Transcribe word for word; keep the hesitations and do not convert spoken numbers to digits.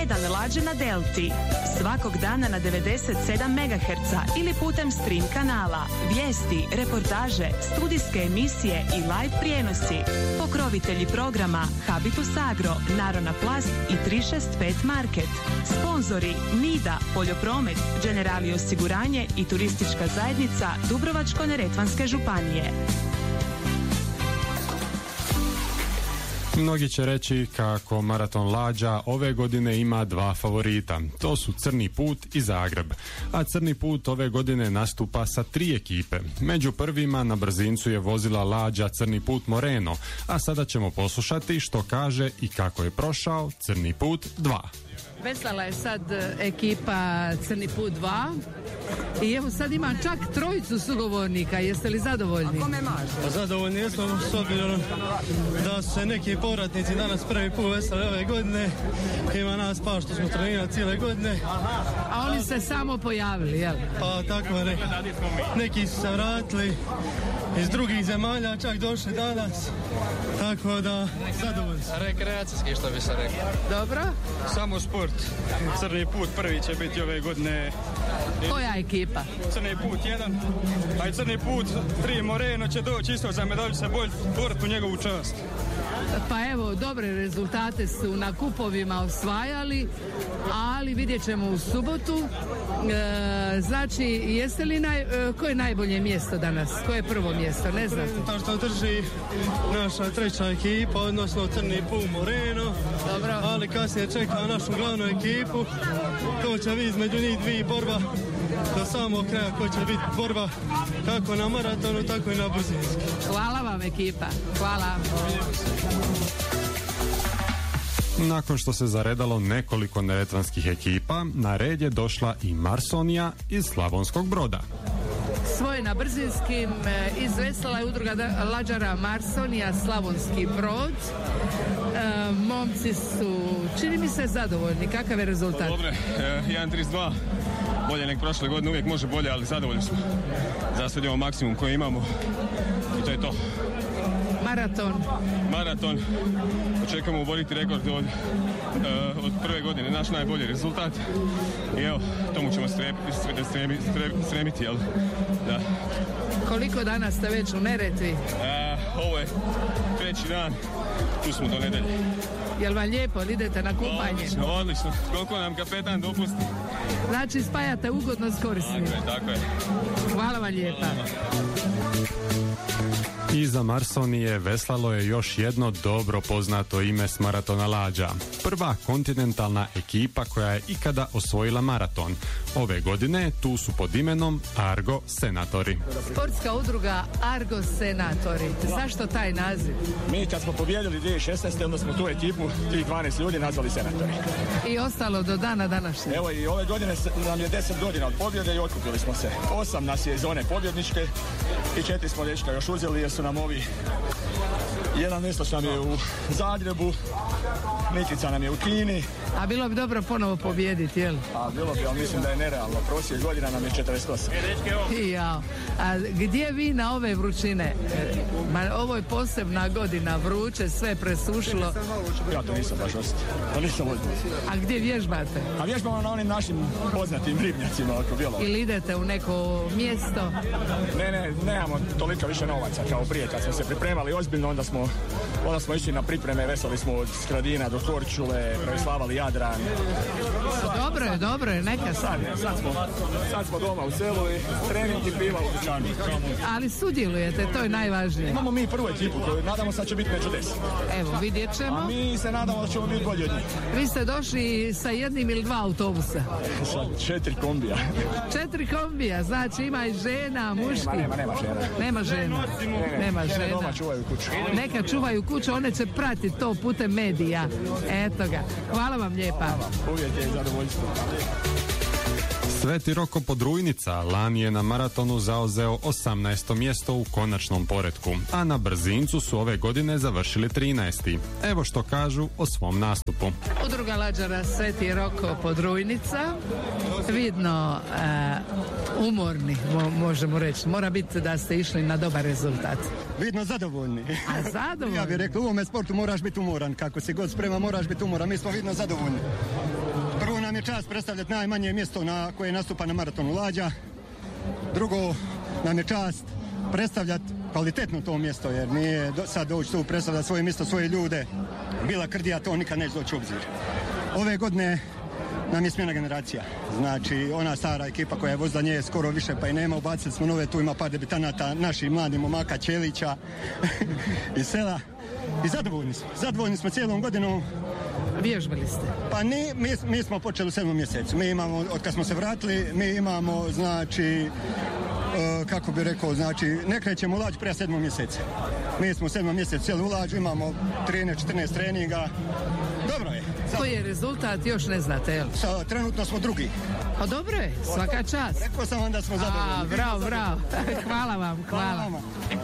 jedan Lađe na Delti. Svakog dana na devedeset sedam megaherca ili putem stream kanala. Vijesti, reportaže, studijske emisije i live prijenosi. Pokrovitelji programa Habitus Agro, Narona Plast i tri šest pet Market. Sponzori Nida, Poljopromet, Generali osiguranje i turistička zajednica Dubrovačko-neretvanske županije. Mnogi će reći kako Maraton Lađa ove godine ima dva favorita. To su Crni put i Zagreb. A Crni put ove godine nastupa sa tri ekipe. Među prvima na brzincu je vozila Lađa Crni put Moreno, a sada ćemo poslušati što kaže i kako je prošao Crni put dva. Veslala je sad ekipa Crni put dva i evo sad ima čak trojicu sugovornika. Jeste li zadovoljni? A kome maže? Pa zadovoljni jesmo s obzirom da su se neki povratnici danas prvi put veslali ove godine. Ima nas pa što smo trenirali cijele godine. A oni se samo pojavili, jel? Pa tako ne. Neki su se vratili iz drugih zemalja, čak došli danas. Tako da, zadovoljni. Rekreacijski, što bi se rekao. Dobro. Samo sport. Crni put prvi će biti ove godine. Koja ekipa? Crni put jedan, a i Crni put tri Moreno će doći isto za medalju se bolj boriti u njegovu čast. Pa evo, dobre rezultate su na kupovima osvajali, ali vidjet ćemo u subotu. E, znači, jeste li naj, e, koje je najbolje mjesto danas? Koje je prvo mjesto? Ne znam. To što drži naša treća ekipa, odnosno Crni put Moreno. Dobro. Ali kasnije čeka našu glavnu ekipu. To će biti između njih dvije borba do samog kraja, ko će biti borba kako na maratonu, tako i na brzinski. Hvala vam ekipa. Hvala. Nakon što se zaredalo nekoliko neretvanskih ekipa, na red je došla i Marsonija iz Slavonskog Broda. Svoje na brzinskim izveslala je udruga Lađara Marsonija Slavonski Brod. E, momci su, čini mi se, zadovoljni. Kakav je rezultat? Dobre, jedan trideset dva. Bolje nek prošle godine, uvijek može bolje, ali zadovoljni smo. Zasad imamo maksimum koji imamo i to je to. Maraton. Maraton. Očekujemo uboriti rekord od, uh, od prve godine, naš najbolji rezultat. I evo, tomu ćemo strep, strep, strep, stremiti, jel? Da. Koliko dana ste već u Neretvi? Uh, ovo je treći dan, tu smo do nedelje. Jel vam lijepo, idete na kupanje? Odlično, odlično. Koliko nam kapetan dopusti. Znači spajate ugodno s korisnim. Tako je, tako je. Hvala vam lijepa. Iza Marsonije veslalo je još jedno dobro poznato ime s Maratona Lađa. Prva kontinentalna ekipa koja je ikada osvojila maraton. Ove godine tu su pod imenom Argo Senatori. Sportska udruga Argo Senatori. Zašto taj naziv? Mi kad smo pobijedili dvije tisuće šesnaeste onda smo tu ekipu, tih dvanaest ljudi, nazvali Senatori. I ostalo do dana današnje. Evo i ove godine nam je deset godina od pobjede i otkupili smo se. Osam nas je iz zone pobjedničke i četiri smo dečka još uzeli jer su nam ovi, jedan mjesto nam je u Zagrebu, Nikica nam je u Kini. A bilo bi dobro ponovo pobijediti, jel? A bilo bi, ali mislim da je nerealno. Prosjek godina nam je četrdeset osam. Ja. A gdje vi na ove vrućine? Ma, ovo je posebna godina, vruće, sve presušilo. Ja to nisam baš osjetio. To nisam osjetio. A gdje vježbate? A vježbamo na onim našim poznatim ribnjacima oko Bjelovar. Ili idete u neko mjesto? Ne, ne, nemamo toliko više novaca kao prije. Kad smo se pripremali ozbiljno, onda smo, onda smo išli na pripreme, veslali smo od Skradina do Korčule, preslavali Jadran. Dobro je, dobro je, neka sad. Sad smo, sad smo doma u selu i trening i piva u dućanu. Ali sudjelujete, to je najvažnije. Imamo mi prvu ekipu koju nadamo sad će biti među deset. Evo, vidjet ćemo. A mi se nadamo da ćemo biti bolji od njih. Vi ste došli sa jednim ili dva autobusa? Sa četiri kombija. Četiri kombija, znači ima i žena, muški. Nema, nema, nema žena. Nema žena. Ne, nema žene žena. doma čuvaju kuću. Neka čuvaju kuću, one će pratiti to putem medija. Eto ga. Hvala vam lijepa. Uvijek je zadovoljstvo. Sveti Roko Podrujnica lani je na maratonu zauzeo osamnaesto mjesto u konačnom poretku, a na brzincu su ove godine završili trinaesti. Evo što kažu o svom nastupu. Udruga Lađara Sveti Roko Podrujnica, vidno uh, umorni, mo- možemo reći. Mora biti da ste išli na dobar rezultat. Vidno zadovoljni. A zadovoljni? Ja bih rekao, u ovome sportu moraš biti umoran. Kako si god sprema, moraš biti umoran. Mi smo vidno zadovoljni. Prvo nam je čast predstavljati najmanje mjesto na koje nastupa na maratonu Lađa. Drugo nam je čast predstavljati kvalitetno to mjesto, jer nije do, sad doći tu predstavljati svoje mjesto, svoje ljude. Bila Krdija, to nikad neće doći u obzir. Ove godine nam je smjena generacija. Znači, ona stara ekipa koja je vozila nje skoro više pa i nema, ubacili smo nove, tu ima par debitanata, naših mladih momaka, Ćelića iz sela. I zadovoljni smo. Zadovoljni smo cijelom godinom. Vježbali ste? Pa ni, mi, mi smo počeli u sedmom mjesecu. Mi imamo, od kad smo se vratili, mi imamo, znači, uh, kako bi rekao, znači, ne krećemo u Lađu prije sedmom mjeseca. Mi smo u sedmom mjesecu cijeli u Lađu, imamo trinaest četrnaest treninga. Dobro je. Koji je rezultat, još ne znate, jel? Sa, trenutno smo drugi. Pa dobro je, svaka čast. Rekao sam vam da smo zadovoljni. A, bravo, bravo. Hvala vam, hvala. Hvala vama.